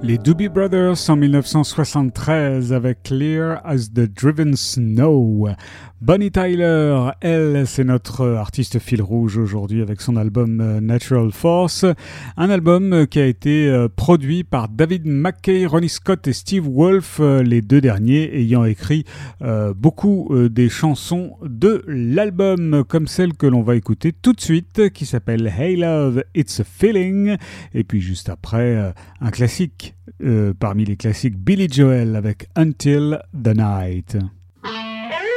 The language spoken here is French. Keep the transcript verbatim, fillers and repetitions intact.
Les Doobie Brothers en dix-neuf cent soixante-treize avec Clear as the Driven Snow. Bonnie Tyler, elle, c'est notre artiste fil rouge aujourd'hui avec son album Natural Force. Un album qui a été produit par David McKay, Ronnie Scott et Steve Wolf, les deux derniers ayant écrit euh, beaucoup euh, des chansons de l'album, comme celle que l'on va écouter tout de suite, qui s'appelle Hey Love, It's a Feeling. Et puis juste après, euh, un classique. Euh, parmi les classiques, Billy Joel avec Until the Night.